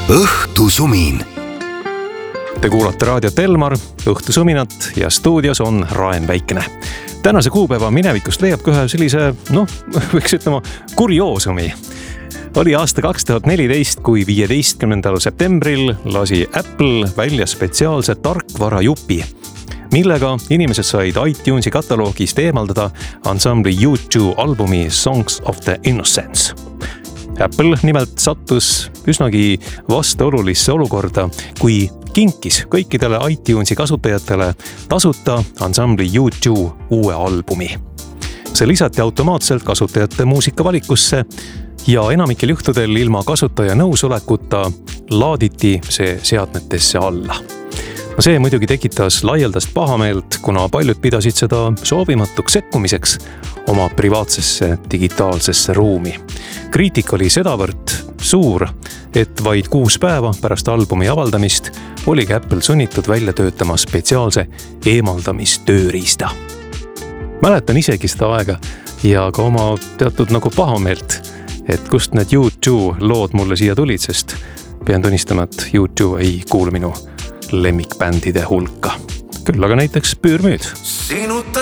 Õhtusumin. Te kuulate raadiot Elmar, Õhtusuminat ja stuudios on Raen Väikene. Tänase kuupäeva minevikust leiab ka ühe sellise, võiks ütlema, kurioosumi. Oli aasta 2014, kui 15. septembril lasi Apple välja spetsiaalse tarkvarajupi, millega inimesed said iTunesi kataloogist eemaldada ansambli U2 albumi Songs of the Innocents. Apple nimelt sattus üsnagi vastuolulisse olukorda, kui kinkis kõikidele iTunesi kasutajatele tasuta ansambli U2 uue albumi. See lisati automaatselt kasutajate muusikavalikusse ja enamikel juhtudel ilma kasutaja nõusolekuta laaditi see seadmetesse alla. See muidugi tekitas laialdast pahameelt, kuna paljud pidasid seda soovimatuks sekkumiseks oma privaatsesse digitaalsesse ruumi. Kriitika oli sedavõrd suur, et vaid 6 päeva pärast albumi avaldamist oli Apple sunnitud välja töötama spetsiaalse eemaldamistööriista. Mäletan isegi seda aega ja ka oma teatud nagu pahameelt, et kust need U2 lood mulle siia tulid, sest pean tunnistama, et U2 ei kuulu minu lemmikbändide hulka. Küll aga näiteks Pyürmüüd. Sinuta